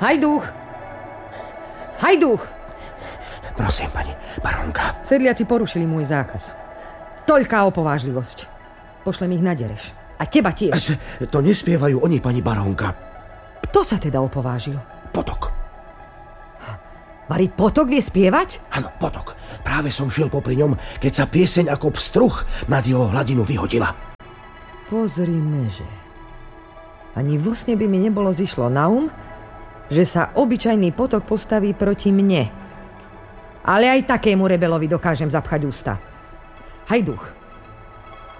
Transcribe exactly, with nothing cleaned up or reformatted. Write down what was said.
Hajduch! Hajduch! Prosím, pani barónka. Sedliaci porušili môj zákaz. Toľká opovážlivosť. Pošlem ich na dereš. A teba tiež. A to nespievajú oni, pani barónka. Kto sa teda opovážil? Potok. Vari Potok vie spievať? Áno, Potok. Práve som šiel popri ňom, keď sa pieseň ako pstruh nad jeho hladinu vyhodila. Pozrime, že... Ani vo sne by mi nebolo zišlo na um, že sa obyčajný Potok postaví proti mne. Ale aj takému rebelovi dokážem zapchať ústa. Hajduch,